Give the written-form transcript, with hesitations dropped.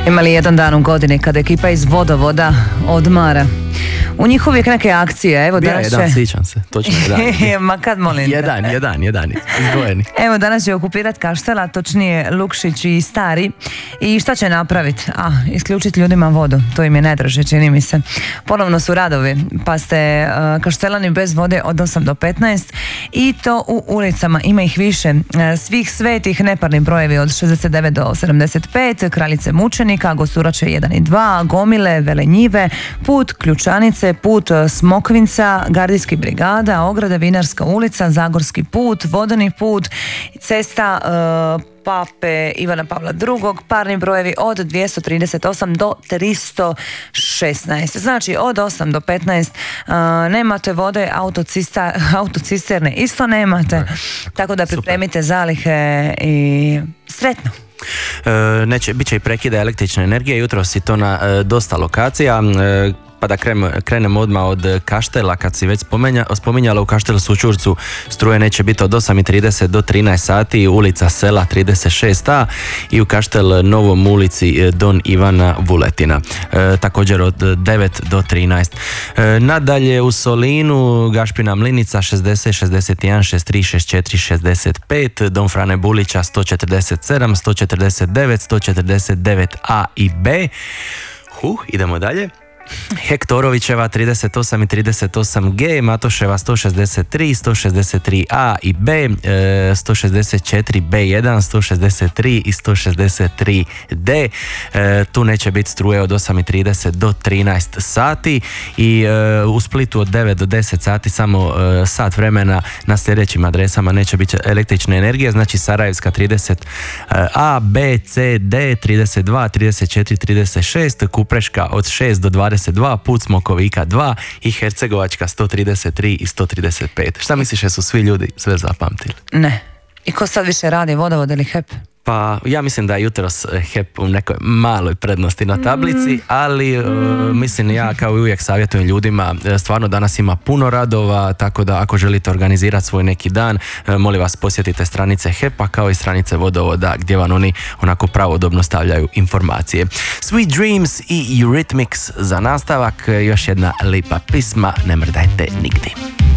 Imali jedan dan u godini kada ekipa iz Vodovoda odmara. U njih uvijek neke akcije. Evo danas jedan, sjećam se, točno jedan. Ma kad molim te. Jedan, izdvojeni. Evo danas će okupirati Kaštela, točnije Lukšić i Stari. I šta će napraviti? Isključiti ljudima vodu. To im je najdraže, čini mi se. Ponovno su radovi, pa ste Kaštelani bez vode od 8 do 15 i to u ulicama. Ima ih više. Svih svetih neparni brojevi od 69 do 75, Kraljice mučenika, Gosturače 1 i 2, Gomile, Velenjive, Put Ključanice, Put Smokvinca, Gardijski brigada, Ograda, Vinarska ulica, Zagorski put, Vodeni put, cesta Pape Ivana Pavla II, parni brojevi od 238 do 316. Znači od 8 do 15 nemate vode, autocisterne isto nemate, tako da pripremite zalihe i sretno. Bit će i prekida električne energije, jutros i to na dosta lokacija. Pa da krenemo odmah od Kaštela, kad si već spominjala, u Kaštel Sućurcu struje neće biti od 8:30 do 13 sati, ulica Sela 36a i u Kaštel Novom ulici Don Ivana Vuletina, također od 9 do 13. Nadalje u Solinu, Gašpina Mlinica 60, 61, 63, 64, 65, Don Frane Bulića 147, 149, 149a i b. Idemo dalje. Hektorovićeva 38 i 38G, Matoševa 163, 163A i B, 164 B1, 163 i 163D. Tu neće biti struje od 8:30 do 13 sati i u Splitu od 9 do 10 sati samo sat vremena na sljedećim adresama neće biti električne energije, znači Sarajevska 30A, B, C, D, 32, 34, 36, Kupreška od 6 do 22, Put Smokovika 2 i Hercegovačka 133 i 135. Šta misliš, su svi ljudi sve zapamtili? Ne. I ko sad više radi, Vodovod ili HEP? Pa ja mislim da je jutros HEP u nekoj maloj prednosti na tablici, ali mislim ja kao i uvijek savjetujem ljudima, stvarno danas ima puno radova, tako da ako želite organizirati svoj neki dan, molim vas posjetite stranice HEP-a kao i stranice Vodovoda gdje vam oni onako pravodobno stavljaju informacije. Sweet Dreams i Eurythmics za nastavak, još jedna lipa pisma, ne mrdajte nigdje.